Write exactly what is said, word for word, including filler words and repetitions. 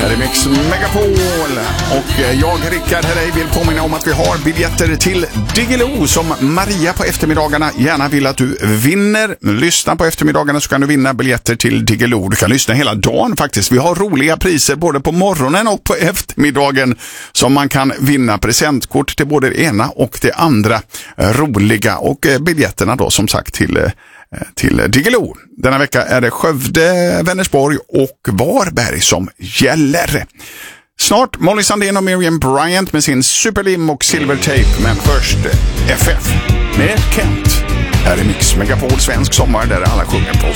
Här är Mix Megapol och jag, Rickard Herrey, vill påminna om att vi har biljetter till Diggiloo som Maria på eftermiddagarna gärna vill att du vinner. Lyssna på eftermiddagarna så kan du vinna biljetter till Diggiloo. Du kan lyssna hela dagen faktiskt. Vi har roliga priser både på morgonen och på eftermiddagen som man kan vinna presentkort till både det ena och det andra roliga. Och biljetterna då som sagt till till Diggiloo. Denna vecka är det Skövde, Vänersborg och Varberg som gäller. Snart Molly Sandén och Miriam Bryant med sin Superlim och Silvertape, men först F F med Kent. Här är Mix Megapol, svensk sommar där alla sjunger på